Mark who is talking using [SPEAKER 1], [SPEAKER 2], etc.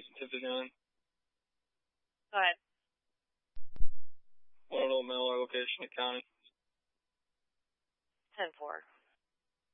[SPEAKER 1] 1059.
[SPEAKER 2] Go ahead.
[SPEAKER 1] Want to know mail our location in the county?
[SPEAKER 2] 10-4.